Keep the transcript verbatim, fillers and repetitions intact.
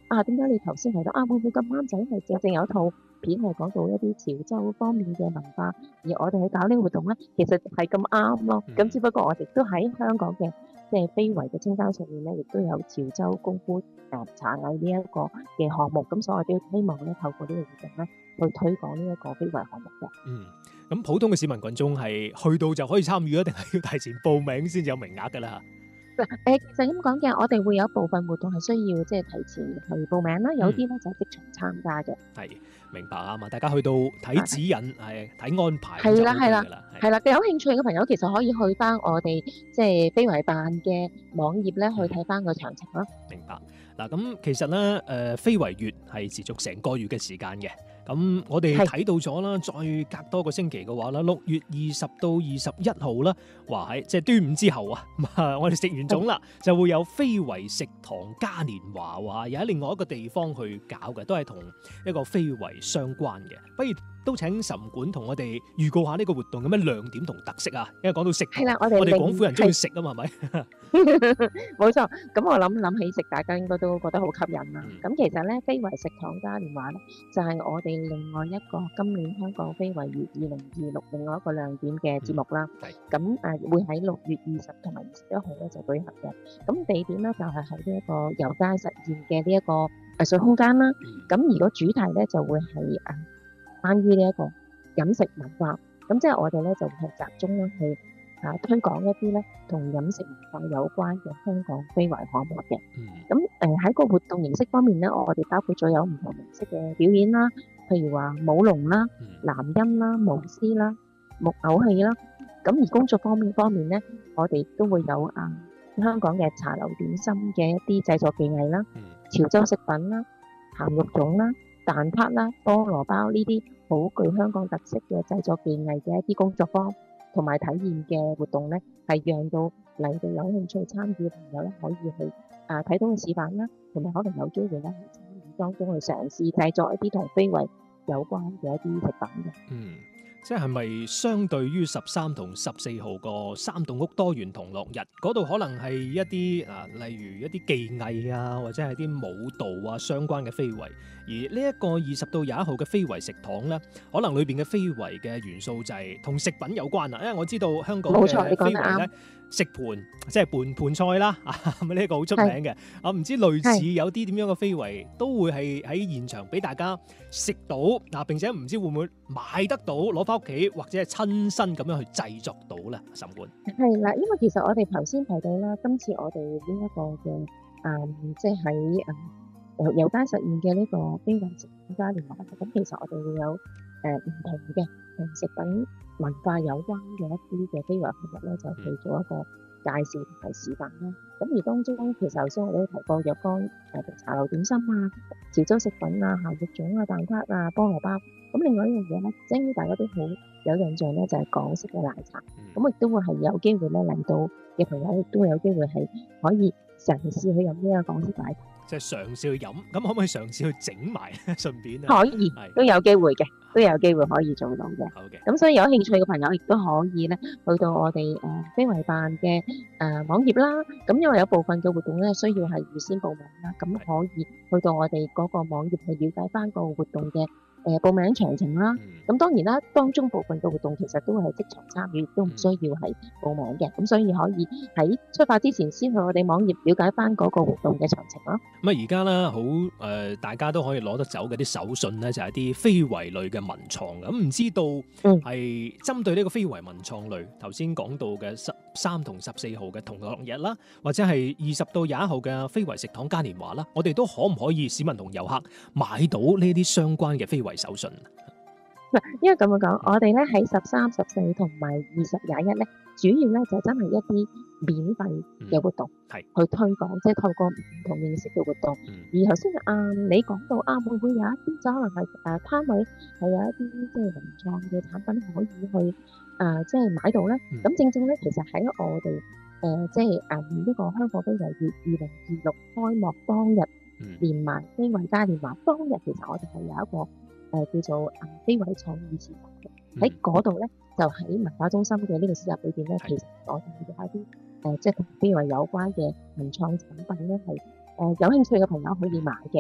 啊，點解你頭先提到啊，會唔會咁啱就因為正正有一套片係講到一啲潮州方面嘅文化，而我哋去搞呢個活動咧，其實係咁啱咯。咁只嗯。 不過我哋都喺香港嘅即係非遺嘅清單上面咧，亦都有潮州功夫誒茶藝呢一個嘅項目，咁所以我哋都希望咧透過呢個活動咧，去推廣呢一個非遺項目嘅。 嗯，咁普通嘅市民群眾係去到就可以參與啊，定係要提前報名先至有名額㗎啦？ 嗱，誒其實咁講嘅，我哋會有部分活動係需要即係提前去報名啦，有啲咧就係即場參加嘅。 係，明白啊嘛，大家去到睇指引，係睇安排係就 OK 啦係啦㗎啦。係係啦，有興趣嘅朋友其實可以去翻我哋即係非遺辦嘅網頁咧，去睇翻個詳情咯。 明白。嗱，咁其實咧，誒非遺月係持續成個月嘅時間嘅。咁我哋係睇到咗啦，再隔多個星期嘅話啦，六月二十到二十一號啦，話喺即係端午之後啊，我哋食完粽啦，就會有非遺食堂嘉年華喎，又喺另外一個地方去搞嘅，都係同一個非遺相關嘅。不如都請岑管同我哋預告下呢個活動有咩亮點同特色啊？因為講到食堂， 係啦，我哋我哋另廣府人中意係食啊嘛，係咪？ 冇錯，咁我諗諗起食，大家應該都覺得好吸引啦。 嗯咁其實咧，非遺食堂嘉年華咧，就係我哋另外一個今年香港非遺月二零二六另外一個亮點嘅節目啦。 係咁誒會喺六月二十同埋二十一號咧就舉行嘅。咁地點咧就係喺呢一個油街實驗嘅呢一個藝術空間啦。 嗯咁而個主題咧就會係誒關於呢一個飲食文化。咁即係我哋咧就係集中咧去啊推廣一啲咧同飲食文化有關嘅香港非遺項目嘅。 嗯咁誒喺個活動形式方面咧，我哋包括咗有唔同形式嘅表演啦，譬如話舞龍啦、 嗯南音啦、舞獅啦、木偶戲啦。咁而工作方面方面咧，我哋都會有啊香港嘅茶樓點心嘅一啲製作技藝啦、 嗯潮州食品啦、鹹肉粽啦、蛋撻啦、菠蘿包呢啲好具香港特色嘅製作技藝嘅一啲工作坊同埋體驗嘅活動咧，係讓到嚟到有興趣參與嘅朋友咧，可以去啊睇到個示範啦，同埋可能有機會咧喺參與當中去嘗試製作一啲同非遺有關嘅一啲食品嘅。 嗯，即係咪相對於十三同十四號個三棟屋多元同樂日嗰度，可能係一啲啊，例如一啲技藝啊，或者係啲舞蹈啊相關嘅非遺，而呢一個二十到廿一號嘅非遺食堂咧，可能裏邊嘅非遺嘅元素就係同食品有關啊，因為我知道香港嘅冇錯，你講得啱。 非遺咧。食盤即係盤盤菜啦，啊呢個好出名嘅。啊唔知類似有啲點樣嘅非遺都會係喺現場俾大家食到嗱，並且唔知會唔會買得到攞翻屋企，或者係親身咁樣去製作到咧？岑管係啦，因為其實我哋頭先提到啦，今次我哋呢一個嘅誒，即係喺誒油街實驗嘅呢個非遺食品嘉年華，咁其實我哋會有誒唔同嘅同食品文化有關嘅一啲嘅非遺項目咧，就去做一個介紹同埋示範啦。咁而當中其實頭先我哋都提過有關誒茶樓點心啊、潮州食品啊、鹹肉粽啊、蛋撻啊、菠蘿包。咁另外一樣嘢咧，即係大家都好有印象咧，就係港式嘅奶茶。咁亦都會係有機會咧嚟到嘅朋友，亦都會有機會係可以嘗試去飲呢個港式奶茶。 即係嘗試去飲，咁可唔可以嘗試去整埋咧？順便啊， 可以， 係都有機會嘅，都有機會可以做到嘅。 好嘅。 咁所以有興趣嘅朋友亦都可以咧，去到我哋誒非遺辦嘅誒網頁啦。咁因為有部分嘅活動咧需要係預先報名啦，咁可以去到我哋嗰個網頁去了解翻個活動嘅誒報名詳情啦。咁當然啦，當中部分嘅活動其實都係即場參與，亦都唔需要係報名嘅。咁所以可以喺出發之前先去我哋網頁了解翻嗰個活動嘅詳情咯。 咁啊，而家咧好誒，大家都可以攞得走嘅啲手信咧，就係啲非遺類嘅文創。咁唔知道係針對呢個非遺文創類，頭先講到嘅十三同十四號嘅同樂日啦，或者係二十到廿一號嘅非遺食堂嘉年華啦，我哋都可唔可以市民同遊客買到呢啲相關嘅非遺手信？ 嗱，因為咁樣講，我哋咧喺十三、十四同埋二十、廿一咧，主要咧就真係一啲免費嘅活動， 係去推廣，即係透過唔同形式嘅活動。而頭先啊，你講到啊，會唔會有一啲就可能係誒攤位係有一啲即係文創嘅產品可以去誒即係買到咧？咁正正咧，其實喺我哋誒即係誒呢個香港非遺月二零二六開幕當日，連埋非遺嘉年華當日，其實我哋係有一個誒叫做誒非遺創意市集嘅。喺嗰度咧，就喺文化中心嘅呢個市集裏邊咧，其實我哋會有一啲誒即係同非遺有關嘅文創產品咧，係誒有興趣嘅朋友可以買嘅。